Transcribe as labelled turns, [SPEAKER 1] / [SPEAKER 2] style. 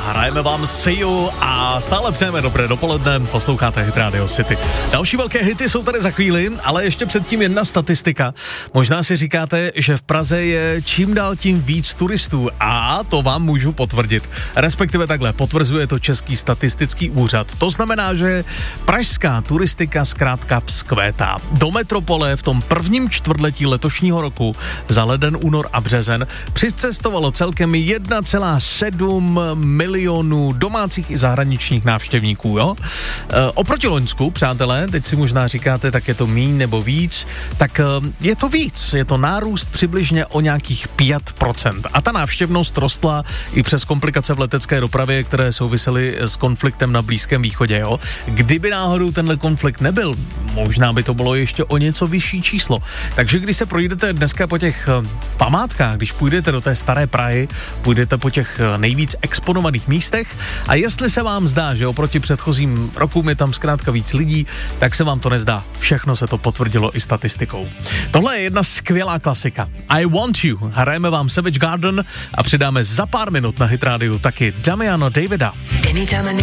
[SPEAKER 1] hrajeme vám See You a stále přejeme dobré dopoledne, posloucháte Hit Radio City. Další velké hity jsou tady za chvíli, ale ještě předtím jedna statistika. Možná si říkáte, že v Praze je čím dál tím víc turistů a to vám můžu potvrdit. Respektive takhle, potvrzuje to Český statistický úřad. To znamená, že pražská turistika zkrátka vzkvétá. Do metropole v tom prvním čtvrtletí letošního roku za leden, únor a březen přicestovalo celkem 1,7 milionů domácích i zahraničních návštěvníků, jo? Oproti loňsku, přátelé, teď si možná říkáte, tak je to míň nebo víc, tak je to víc, je to nárůst přibližně o nějakých 5%. A ta návštěvnost rostla i přes komplikace v letecké dopravě, které souvisely s konfliktem na Blízkém východě, jo? Kdyby náhodou tenhle konflikt nebyl, možná by to bylo ještě o něco vyšší číslo. Takže když se projdete dneska po těch památkách, když půjdete do té staré Prahy, půjdete po těch nejvíc exponovaných místech a jestli se vám zdá, že oproti předchozím rokům je tam zkrátka víc lidí, tak se vám to nezdá. Všechno se to potvrdilo i statistikou. Tohle je jedna skvělá klasika. I Want You. Hrajeme vám Savage Garden a přidáme za pár minut na Hit Radio taky Damiano Davida.